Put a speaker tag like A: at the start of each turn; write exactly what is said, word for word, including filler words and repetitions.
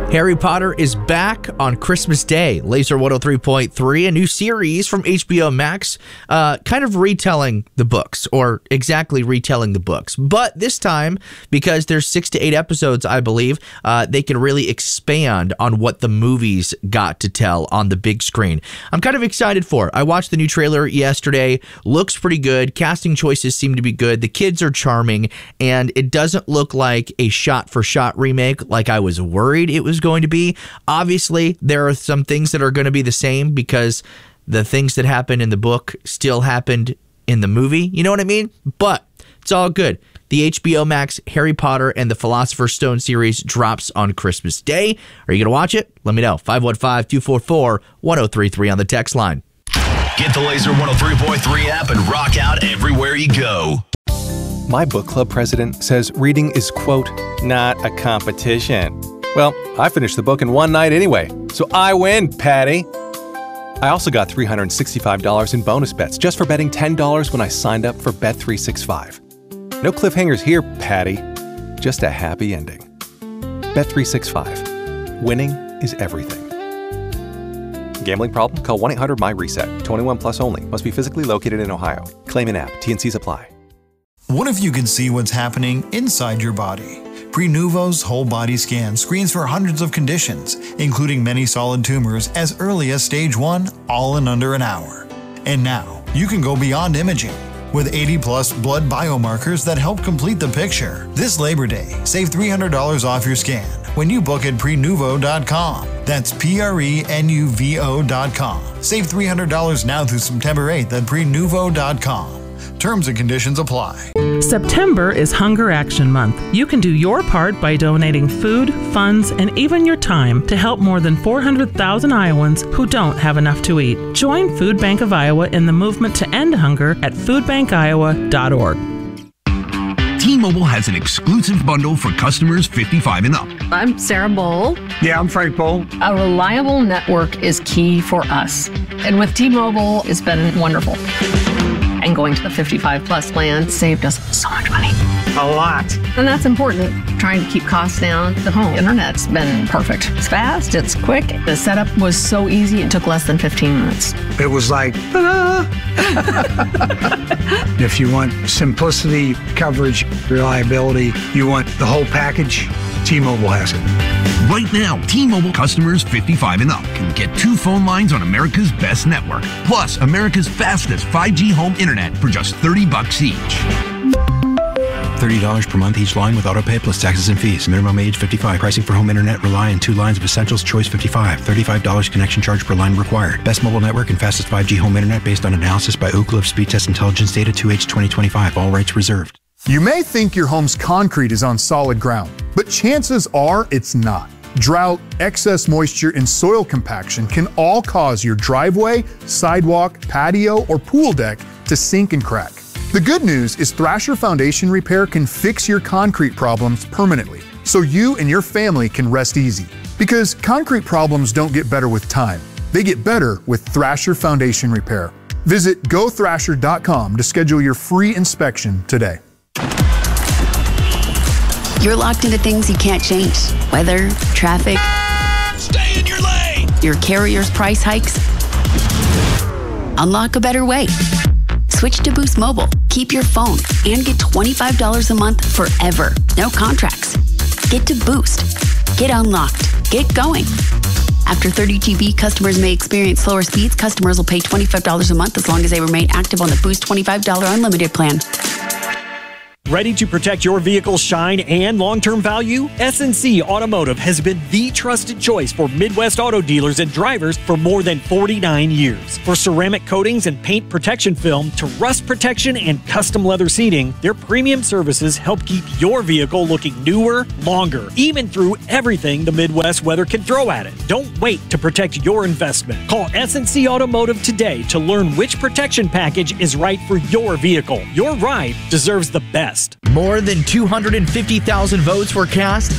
A: Harry Potter is back on Christmas Day. Laser one oh three point three, a new series from H B O Max, uh, kind of retelling the books, or exactly retelling the books. But this time, because there's six to eight episodes, I believe, uh, they can really expand on what the movies got to tell on the big screen. I'm kind of excited for it. I watched the new trailer yesterday. Looks pretty good. Casting choices seem to be good. The kids are charming, and it doesn't look like a shot-for-shot remake like I was worried it was going to be. Obviously, there are some things that are going to be the same because the things that happened in the book still happened in the movie. You know what I mean? But it's all good. The H B O Max Harry Potter and the Philosopher's Stone series drops on Christmas Day. Are you going to watch it? Let me know. five one five, two four four, one oh three three on the text line.
B: Get the Laser one oh three point three app and rock out everywhere you go.
C: My book club president says reading is, quote, not a competition. Well, I finished the book in one night anyway, so I win, Patty. I also got three hundred sixty-five dollars in bonus bets just for betting ten dollars when I signed up for Bet three sixty-five. No cliffhangers here, Patty. Just a happy ending. Bet three sixty-five. Winning is everything. Gambling problem? Call one eight hundred my reset. twenty-one plus only. Must be physically located in Ohio. Claim in app. T and C's apply.
D: What if you could see what's happening inside your body? Prenuvo's whole body scan screens for hundreds of conditions, including many solid tumors as early as stage one, all in under an hour. And now, you can go beyond imaging. With eighty plus blood biomarkers that help complete the picture. This Labor Day, save three hundred dollars off your scan when you book at prenuvo dot com. That's P R E N U V O dot com. Save three hundred dollars now through September eighth at prenuvo dot com. Terms and conditions apply.
E: September is Hunger Action Month. You can do your part by donating food, funds, and even your time to help more than four hundred thousand Iowans who don't have enough to eat. Join Food Bank of Iowa in the movement to end hunger at food bank iowa dot org.
B: T-Mobile has an exclusive bundle for customers fifty-five and up.
F: I'm Sarah Bowl.
G: Yeah, I'm Frank Bowl.
F: A reliable network is key for us. And with T-Mobile, it's been wonderful. And going to the fifty-five plus plan saved us so much money.
G: A lot.
F: And that's important. Trying to keep costs down. The home internet's been perfect. It's fast, it's quick. The setup was so easy, it took less than fifteen minutes.
G: It was like, ta-da! If you want simplicity, coverage, reliability, you want the whole package, T-Mobile has it.
B: Right now, T-Mobile customers fifty-five and up can get two phone lines on America's best network, plus America's fastest five G home internet for just thirty bucks each.
H: thirty dollars per month each line with autopay plus taxes and fees. Minimum age fifty-five. Pricing for home internet rely on two lines of Essentials Choice fifty-five. thirty-five dollars connection charge per line required. Best mobile network and fastest five G home internet based on analysis by Ookla of Speed Test Intelligence Data two H twenty twenty-five. All rights reserved.
I: You may think your home's concrete is on solid ground, but chances are it's not. Drought, excess moisture, and soil compaction can all cause your driveway, sidewalk, patio, or pool deck to sink and crack. The good news is Thrasher Foundation Repair can fix your concrete problems permanently, so you and your family can rest easy. Because concrete problems don't get better with time. They get better with Thrasher Foundation Repair. Visit go thrasher dot com to schedule your free inspection today.
J: You're locked into things you can't change. Weather, traffic.
B: Stay in your lane!
J: Your carrier's price hikes. Unlock a better way. Switch to Boost Mobile. Keep your phone and get twenty-five dollars a month forever. No contracts. Get to Boost. Get unlocked. Get going. After thirty G B, customers may experience slower speeds. Customers will pay twenty-five dollars a month as long as they remain active on the Boost twenty-five dollars unlimited plan.
K: Ready to protect your vehicle's shine and long-term value? S and C Automotive has been the trusted choice for Midwest auto dealers and drivers for more than forty-nine years. For ceramic coatings and paint protection film to rust protection and custom leather seating, their premium services help keep your vehicle looking newer, longer, even through everything the Midwest weather can throw at it. Don't wait to protect your investment. Call S and C Automotive today to learn which protection package is right for your vehicle. Your ride deserves the best.
A: More than two hundred fifty thousand votes were cast